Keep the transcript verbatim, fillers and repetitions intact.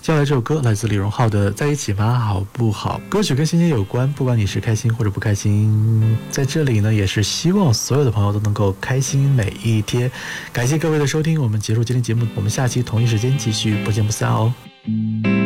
接下来这首歌来自李荣浩的《在一起吗？好不好》。歌曲跟心情有关，不管你是开心或者不开心，在这里呢也是希望所有的朋友都能够开心每一天。感谢各位的收听，我们结束今天节目，我们下期同一时间继续不见不散哦。